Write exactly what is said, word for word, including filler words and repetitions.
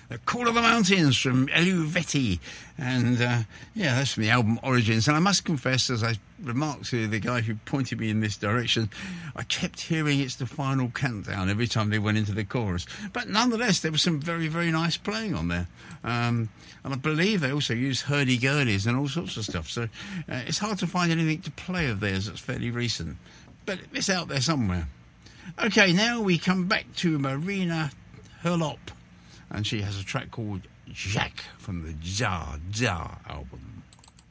The Call of the Mountains from Eluvetti. And, uh, yeah, that's from the album Origins. And I must confess, as I remarked to the guy who pointed me in this direction, I kept hearing It's the Final Countdown every time they went into the chorus. But nonetheless, there was some very, very nice playing on there. Um, and I believe they also used hurdy-gurdies and all sorts of stuff. So uh, it's hard to find anything to play of theirs that's fairly recent. But it's out there somewhere. OK, now we come back to Marina Herlop. And she has a track called Jack from the Ja Ja album.